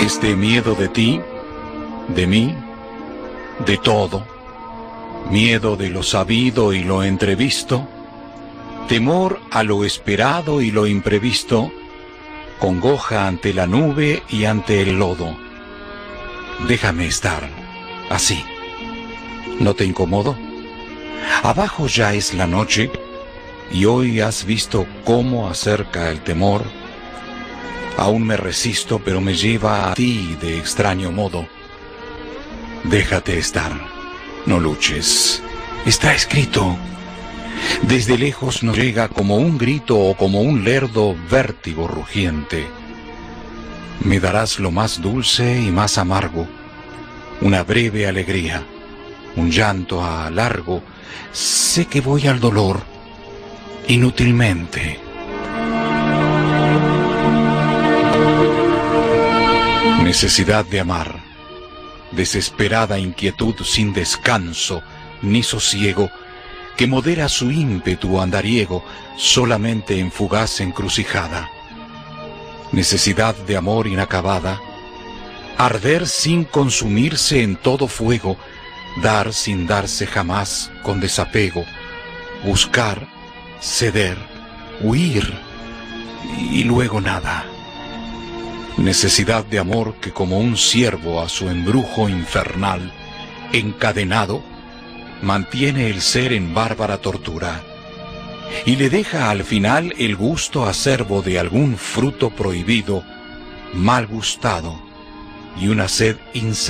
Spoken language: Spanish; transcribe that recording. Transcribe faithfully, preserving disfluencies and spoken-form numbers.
Este miedo de ti, de mí, de todo, miedo de lo sabido y lo entrevisto, temor a lo esperado y lo imprevisto, congoja ante la nube y ante el lodo. Déjame estar, así. ¿No te incomodo? Abajo ya es la noche, y hoy has visto cómo acerca el temor. Aún me resisto, pero me lleva a ti de extraño modo. Déjate estar, no luches. Está escrito. Desde lejos nos llega como un grito o como un lerdo vértigo rugiente. Me darás lo más dulce y más amargo, una breve alegría, un llanto a largo. Sé que voy al dolor, inútilmente. Necesidad de amar, desesperada inquietud sin descanso ni sosiego, que modera su ímpetu andariego solamente en fugaz encrucijada. Necesidad de amor inacabada, arder sin consumirse en todo fuego, dar sin darse jamás con desapego, buscar, ceder, huir y luego nada. Necesidad de amor que como un ciervo a su embrujo infernal, encadenado, mantiene el ser en bárbara tortura, y le deja al final el gusto acerbo de algún fruto prohibido, mal gustado, y una sed insaciable